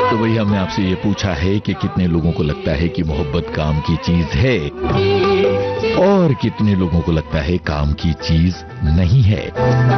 तो वही हमने आपसे ये पूछा है कि कितने लोगों को लगता है कि मोहब्बत काम की चीज है और कितने लोगों को लगता है काम की चीज नहीं है।